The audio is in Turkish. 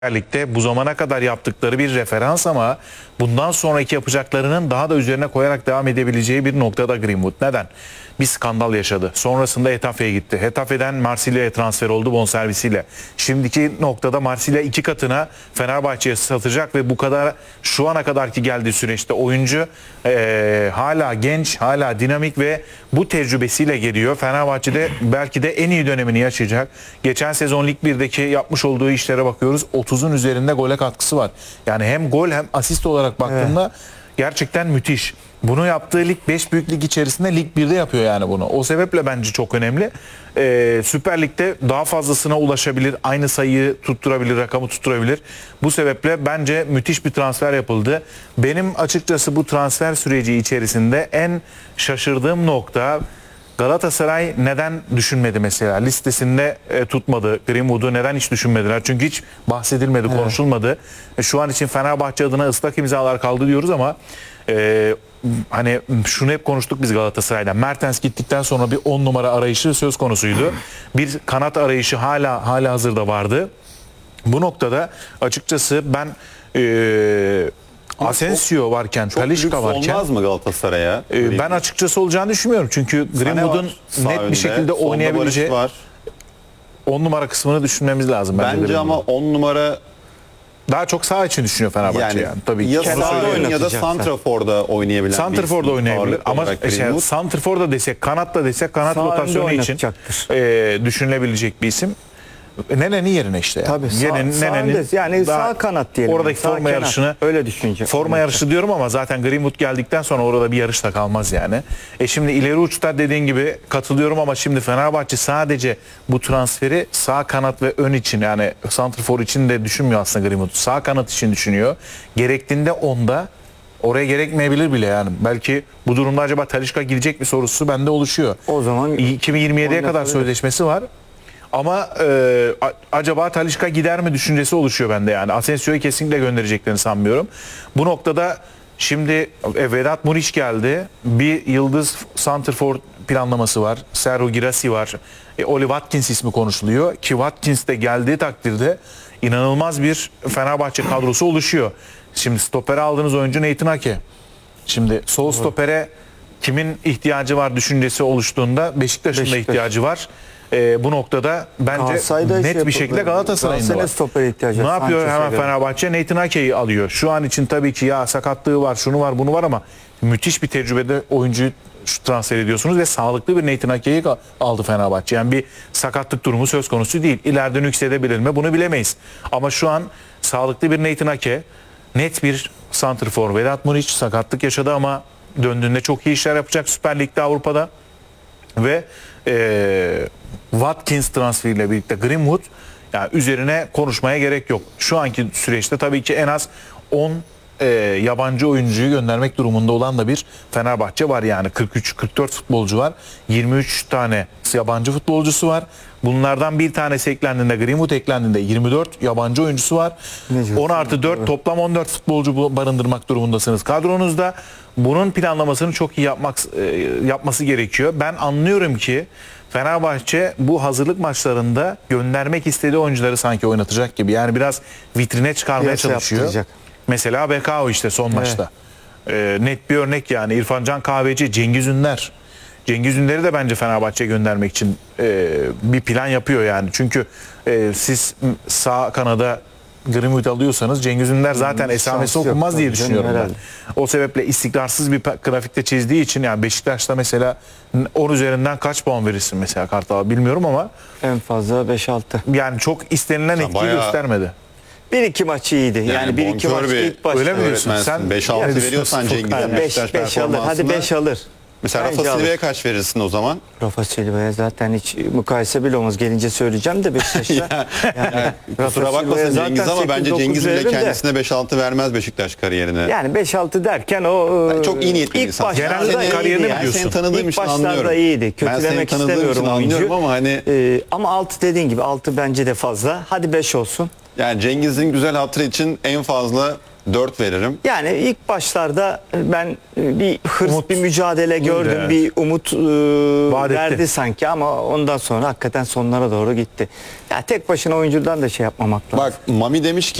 Lig'de bu zamana kadar yaptıkları bir referans ama bundan sonraki yapacaklarının daha da üzerine koyarak devam edebileceği bir noktada Greenwood. Neden? Bir skandal yaşadı. Sonrasında Hetafe'ye gitti. Hetafe'den Marsilya'ya transfer oldu bonservisiyle. Şimdiki noktada Marsilya 2 katına Fenerbahçe'ye satacak ve bu kadar şu ana kadarki geldiği süreçte oyuncu hala genç, hala dinamik ve bu tecrübesiyle geliyor. Fenerbahçe'de belki de en iyi dönemini yaşayacak. Geçen sezon Lig 1'deki yapmış olduğu işlere bakıyoruz. 30'un üzerinde gole katkısı var. Yani hem gol hem asist olarak baktığında gerçekten müthiş. Bunu yaptığı lig 5 büyük lig içerisinde Lig 1'de yapıyor yani bunu. O sebeple bence çok önemli. Süper Lig'de daha fazlasına ulaşabilir. Aynı sayıyı tutturabilir, rakamı tutturabilir. Bu sebeple bence müthiş bir transfer yapıldı. Benim açıkçası bu transfer süreci içerisinde en şaşırdığım nokta Galatasaray neden düşünmedi mesela? Listesinde tutmadı. Greenwood'u neden hiç düşünmediler? Çünkü hiç bahsedilmedi, konuşulmadı. Şu an için Fenerbahçe adına ıslak imzalar kaldı diyoruz ama hani şunu hep konuştuk biz Galatasaray'da. Mertens gittikten sonra bir 10 numara arayışı söz konusuydu. Bir kanat arayışı hala hazırda vardı. Bu noktada açıkçası ben Asensio varken, Talisca varken olmaz mı Galatasaray'a? Ben açıkçası olacağını düşünmüyorum. Çünkü Greenwood'un net bir şekilde oynayabileceği 10 numara kısmını düşünmemiz lazım. Bence ama 10 numara daha çok sağ için düşünüyor Fenerbahçe yani. Tabii ki. Ya sağ ya da santraforda oynayabilen. Santraforda oynayabilir ama santraforda desek, kanatta desek kanat sağ rotasyonu için düşünülebilecek bir isim. Nene'nin yerine işte. Yani. Tabii Nene'nin yani sağ kanat diyelim. Oradaki sağ forma yarışını öyle düşünecek. Forma yarışı diyorum ama zaten Greenwood geldikten sonra orada bir yarış da kalmaz yani. Şimdi ileri uçta dediğin gibi katılıyorum ama şimdi Fenerbahçe sadece bu transferi sağ kanat ve ön için yani santrfor için de düşünmüyor aslında Greenwood. Sağ kanat için düşünüyor. Gerektiğinde onda oraya gerekmeyebilir bile yani. Belki bu durumda acaba Talisca gidecek mi sorusu bende oluşuyor. O zaman 2027'ye kadar sözleşmesi var. Ama acaba Talisca gider mi düşüncesi oluşuyor bende yani. Asensio'yu kesinlikle göndereceklerini sanmıyorum. Bu noktada şimdi Vedat Muriç geldi. Bir yıldız santrfor planlaması var. Serhou Guirassy var. Oli Watkins ismi konuşuluyor. Ki Watkins de geldiği takdirde inanılmaz bir Fenerbahçe kadrosu oluşuyor. Şimdi stopere aldığınız oyuncu Nathan Ake. Şimdi sol stopere kimin ihtiyacı var düşüncesi oluştuğunda Beşiktaş'ın da ihtiyacı var. Bu noktada bence net bir şekilde Galatasaray'ın da var. Ne yapıyor hemen Fenerbahçe? Nathan Ake'yi alıyor. Şu an için tabii ki ya sakatlığı var, şunu var, bunu var ama müthiş bir tecrübede oyuncuyu transfer ediyorsunuz ve sağlıklı bir Nathan Ake'yi aldı Fenerbahçe. Yani bir sakatlık durumu söz konusu değil. İleride yüksedebilir mi? Bunu bilemeyiz. Ama şu an sağlıklı bir Nathan Ake, net bir santrfor. Vedat Muriç sakatlık yaşadı ama döndüğünde çok iyi işler yapacak Süper Lig'de, Avrupa'da. Ve Watkins transferiyle birlikte Greenwood yani üzerine konuşmaya gerek yok. Şu anki süreçte tabii ki en az 10 yabancı oyuncuyu göndermek durumunda olan da bir Fenerbahçe var yani 43-44 futbolcu var. 23 tane yabancı futbolcusu var. Bunlardan bir tanesi eklendiğinde, Greenwood eklendiğinde 24 yabancı oyuncusu var. 10+4 toplam 14 futbolcu barındırmak durumundasınız kadronuzda. Bunun planlamasını çok iyi yapması gerekiyor. Ben anlıyorum ki Fenerbahçe bu hazırlık maçlarında göndermek istediği oyuncuları sanki oynatacak gibi. Yani biraz vitrine çıkarmaya çalışıyor. Yaptıracak. Mesela BKO işte son maçta. Net bir örnek yani İrfan Can Kahveci, Cengiz Ünder. Cengiz Ünder'i de bence Fenerbahçe'ye göndermek için bir plan yapıyor yani. Çünkü siz sağ kanada Greenwood alıyorsanız Cengiz Ünder zaten esamesi okunmaz diye düşünüyorum ben. O sebeple istikrarsız bir grafikte çizdiği için yani Beşiktaş'ta mesela 10 üzerinden kaç puan verirsin mesela Kartal'a bilmiyorum ama en fazla 5-6. Yani çok istenilen etkiyi göstermedi. 1-2 maç iyiydi. Yani 1-2 maç ilk başta. Öyle mi diyorsun? Sen 5-6 veriyorsan Cengiz'e Beşiktaş 5 alır. Hadi 5 alır. Mesela Rafa Silva'ya kaç verirsin o zaman? Rafa Silva'ya zaten hiç mukayese bile olmaz. Gelince söyleyeceğim de Beşiktaş'ta. Kusura bakmasın Cengiz ama bence Cengiz bile kendisine 5-6 vermez Beşiktaş kariyerine. Yani 5-6 derken o çok iyi niyetli bir insan. Genelde kariyerini mi diyorsun? Seni tanıdığım için anlıyorum. İlk başlarda iyiydi. Kötülemek istemiyorum oyuncuyu. Ama hani ama 6 dediğin gibi 6 bence de fazla. Hadi 5 olsun. Yani Cengiz'in güzel hatırı için en fazla 4 veririm. Yani ilk başlarda ben bir hırs, Umut bir mücadele gördüm, evet. bir umut Vaat etti. verdi sanki ama ondan sonra hakikaten sonlara doğru gitti. Ya tek başına oyuncudan da şey yapmamak lazım. Bak Mami demiş ki